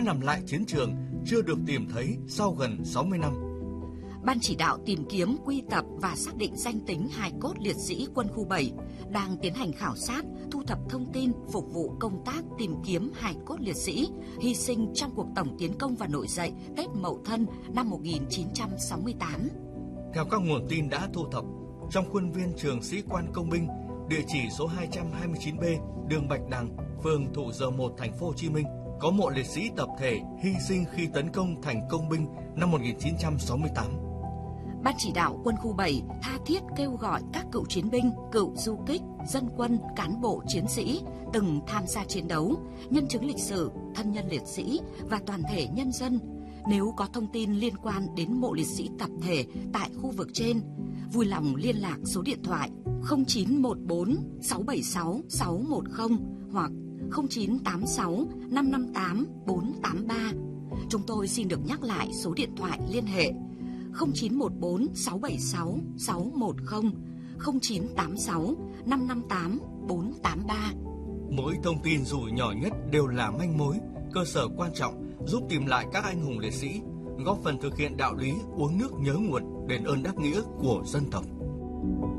nằm lại chiến trường chưa được tìm thấy sau gần 60 năm. Ban chỉ đạo tìm kiếm, quy tập và xác định danh tính hài cốt liệt sĩ quân khu 7 đang tiến hành khảo sát, thu thập thông tin phục vụ công tác tìm kiếm hài cốt liệt sĩ hy sinh trong cuộc tổng tiến công và nổi dậy Tết Mậu Thân năm 1968. Theo các nguồn tin đã thu thập, trong khuôn viên trường Sĩ quan Công binh, địa chỉ số 229B, đường Bạch Đằng, phường Thủ Dầu Một, thành phố Hồ Chí Minh, có mộ liệt sĩ tập thể hy sinh khi tấn công thành Công binh năm 1968. Ban chỉ đạo quân khu 7 tha thiết kêu gọi các cựu chiến binh, cựu du kích, dân quân, cán bộ chiến sĩ từng tham gia chiến đấu, nhân chứng lịch sử, thân nhân liệt sĩ và toàn thể nhân dân nếu có thông tin liên quan đến mộ liệt sĩ tập thể tại khu vực trên, vui lòng liên lạc số điện thoại 0914 676 610 hoặc 0986 558 483. Chúng tôi xin được nhắc lại số điện thoại liên hệ 0914 676 610, 0986 558 483. Mỗi thông tin dù nhỏ nhất đều là manh mối, cơ sở quan trọng giúp tìm lại các anh hùng liệt sĩ, góp phần thực hiện đạo lý uống nước nhớ nguồn, đền ơn đáp nghĩa của dân tộc.